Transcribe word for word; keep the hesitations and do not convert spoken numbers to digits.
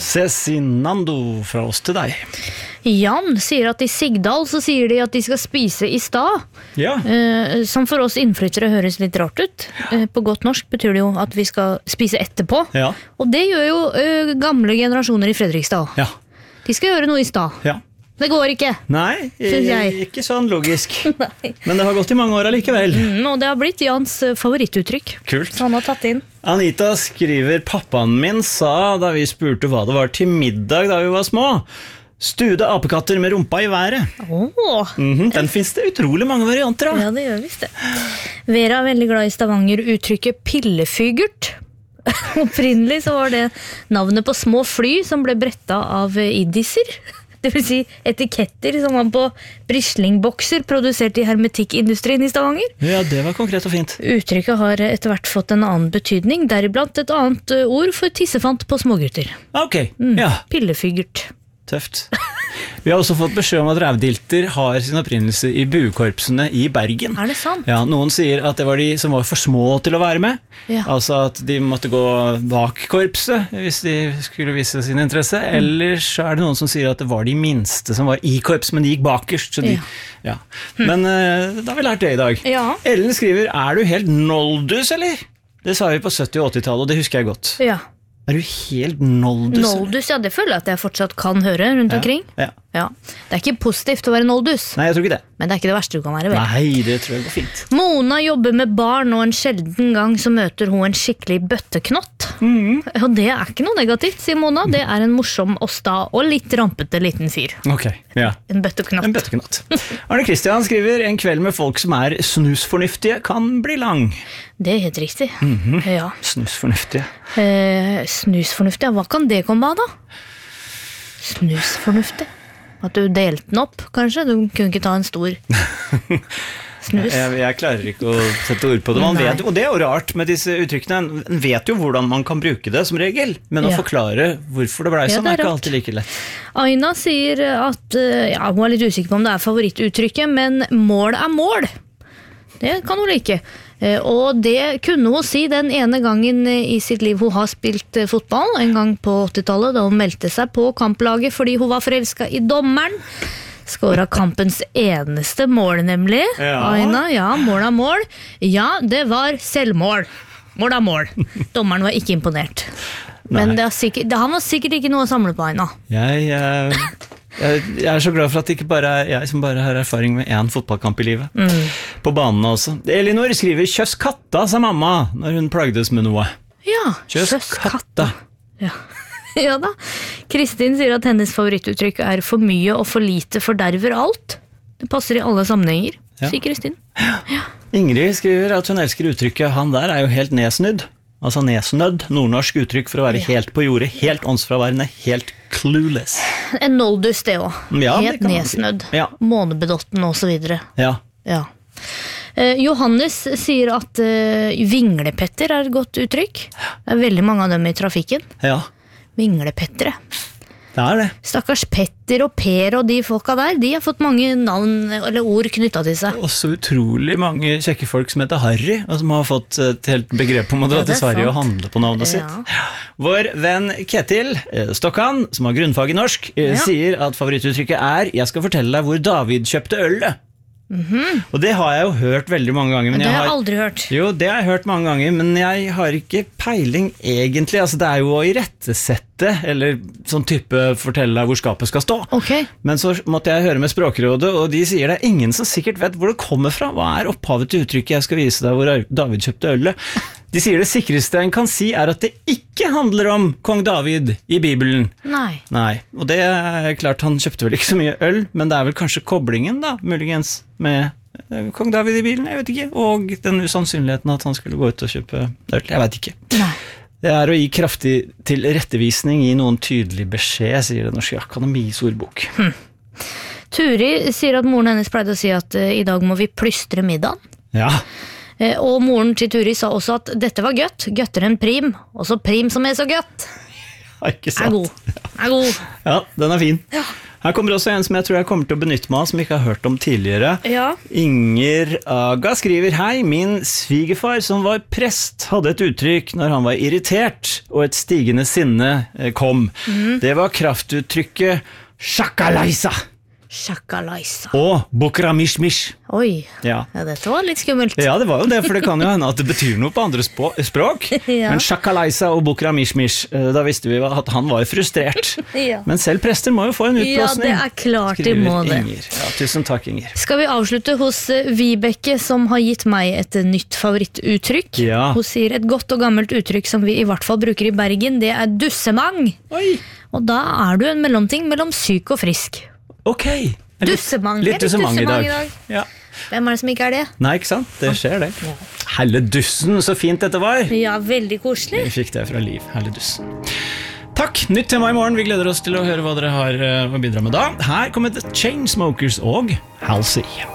Cezinando fra oss til deg. Jan sier at i Sigdal så sier de at de skal spise i stad. Ja. Eh, som for oss innflyttere høres litt rart ut. Eh, på godt norsk betyr det jo at vi skal spise etterpå. Ja. Og det gjør jo eh, gamle generasjoner i Fredrikstad. Ja. De skal gjøre noe i stad. Ja. Det går ikke. Nei, Synes jeg. ikke sånn logisk. Nei. Men det har gått i mange år allikevel. Mm, og det har blitt Jans eh, favorittuttrykk. Kult. Så han har tatt inn. Anita skriver, pappaen min sa da vi spurte hva det var til middag da vi var små, stude apekatter med rumpa i været. Åh. Mhm, den finnes det utrolig mange varianter av. Ja, det gjør visst det. Vera er veldig glad i Stavanger uttrykket pillefygert. Opprinnelig så var det navnet på små fly som ble bretta av iddiser. Det vil si etiketter som var på brislingbokser produsert i hermetikkindustrien i Stavanger. Ja, det var konkret og fint. Uttrykket har etter hvert fått en annen betydning, deriblant et annet ord for tissefant på smågutter. Ok, Mm. ja, Pillefygert. tøft. Vi har også fått beskjed om at rævdilter har sin opprinnelse i buekorpsene i Bergen. Er det sant? Ja, noen sier at det var de som var for små til å være med. Ja. Altså at de måtte gå bak korpset hvis de skulle vise sin interesse. Mm. Eller så er det noen som sier at det var de minste som var i korps, men de gikk bakerst. Så de, ja. Men uh, da har vi lært det i dag. Ja. Ellen skriver, er du helt noldus, eller? Det sa vi på sytti- og åttitallet, og det husker jeg godt. Ja. Er du helt noldus? eller? Noldus, ja, det føler jeg at jeg fortsatt kan høre rundt Ja. omkring. Ja. Ja. Det er ikke positivt å være noldus, Nei, jeg tror ikke det. men det er ikke det verste du kan være, vel? Nei, det tror jeg går fint. Mona jobber med barn, og en sjelden gang så møter hun en skikkelig bøtteknott. Og det er ikke noe negativt, sier Mona. Det er en morsom og sta og litt rampete liten fyr. Ok, ja. En bøtteknott. En bøtteknott. Arne Kristian skriver, en kveld med folk som er snusfornuftige kan bli lang. Det er helt riktig. Ja. Snusfornuftige. Eh, snusfornuftig, hva kan det komme av da? Snusfornuftig? At du delte den opp, kanskje? Du kunne ikke ta en stor snus. Jeg, jeg klarer ikke å sette ord på det. Man Nei. vet, og det er jo rart med disse uttrykkene. En vet jo hvordan man kan bruke det som regel, men å Ja. forklare hvorfor det ble Ja, sånn det er er ikke rart. alltid like lett. Aina sier at eh, ja, hun er litt usikker på om det er favorittuttrykket, men mål er mål. Det kan hun like. Eh, Og det kunne hun si den ene gangen i sitt liv hun har spilt eh, fotball, en gang på åttitallet, da hun meldte seg på kamplaget fordi hun var forelsket i dommeren. Skåret kampens eneste mål, nemlig. Ja. Aina, ja, mål er mål. Ja, det var selvmål. Mål er mål. Dommeren var ikke imponert. Men Nei. det er sikkert, det, han var sikkert ikke noe å samle på, Aina. Jeg, eh, jeg, jeg er så glad for at det ikke bare er jeg som bare har erfaring med én fotballkamp i livet. Mm. På banen også. Elinor skriver, kjøss katta, sa mamma, når hun plagdes med noe. Ja, Kjøss kjøss katta. Ja. Ja da. Kristin sier at hennes favorittuttrykk er for mye og for lite forderver alt. Det passer i alle sammenhenger, Ja. sier Kristin. Ingrid skriver at hun elsker uttrykket, han der er jo helt nedsnudd. Altså nedsnødd, nordnorsk uttrykk for å være helt på jordet, helt åndsfraværende, helt clueless. En noldus det også. Ja, det Helt kan man si. nedsnødd. Ja. Månebedotten og så videre. Ja, Ja. Eh, Johannes sier at eh, vinglepetter er et godt uttrykk. Det er veldig mange av dem i trafikken. ja, Vinglepettere. det er det. Stakkars Petter og Per og de folka der, de har fått mange navn eller ord knyttet til seg. Og så utrolig mange kjekke folk som heter Harry, og som har fått et helt begrep om å dra Ja, det til er Sverige sant. og handle på navnet Ja. sitt. Vår venn Ketil eh, Stokkan, som har grunnfag i norsk, eh, Ja. sier at favorittuttrykket er «Jeg skal fortelle deg hvor David kjøpte ølet». Og det har jeg jo hørt veldig mange ganger. Men Det jeg har jeg har, aldri hørt. jo, det har jeg hørt mange ganger, men jeg har ikke peiling egentlig. Altså, det er jo å irettesette, eller sånn type fortelle deg hvor skapet skal stå. Ok. Men så måtte jeg høre med Språkrådet, og de sier det er ingen som sikkert vet hvor det kommer fra. Hva er opphavet til uttrykket «Jeg skal vise deg hvor David kjøpte ølet»? De sier det sikreste en kan si er at det ikke handler om kong David i Bibelen. Nei. Nei, og det er klart, han kjøpte vel ikke så mye øl, men det er vel kanskje koblingen da, muligens, med eh, kong David i Bibelen, jeg vet ikke, og den usannsynligheten at han skulle gå ut og kjøpe øl, jeg vet ikke. Nei. Det er å gi kraftig tilrettevisning, gi noen tydelig beskjed, sier det norske akademis ordbok. Turi sier at moren hennes pleide å si at eh, i dag må vi plystre middagen. Ja, Eh, og moren til Turi sa også at dette var gøtt, gøtter en prim, også prim som er så gøtt. ikke Er sant? god. Er god. Ja, den er fin. Her kommer også en som jeg tror jeg kommer til å benytte meg av, som jeg ikke har hørt om tidligere. Ja. Inger Aga skriver: Hei, min svigerfar som var prest hadde et uttrykk når han var irritert og et stigende sinne kom. Mm. Det var kraftuttrykket «Shakalaisa» Shakalaisa. og «Bukramishmish». Oi, Ja. ja, dette var litt skummelt. Ja, det var jo det, for det kan jo hende at det betyr noe på andre spå- språk. Ja. Men «Shakalaisa» og «Bukramishmish», eh, da visste vi at han var frustrert. Ja. Men selv prester må jo få en Ja, utblåsning. det er klart de skriver må det. Inger. Ja, tusen takk, Inger. Skal vi avslutte hos eh, Vibeke, som har gitt meg et eh, nytt favorittuttrykk. Ja. Hun sier et godt og gammelt uttrykk som vi i hvert fall bruker i Bergen, det er dussemang. Oi, Og da er du en mellomting mellom syk og frisk. ok. Dussemang. Litt, litt dussemang i dag. i dag. Ja. Hvem er det som ikke er det? Nei, ikke sant? Det skjer det. Helle dussen, så fint dette var. Ja, veldig koselig. Vi fikk det fra Liv, Helle dussen. Takk, nytt tema i morgen. Vi gleder oss til å høre hva dere har eh, å bidra med da. Her kommer The Chainsmokers og Halsey.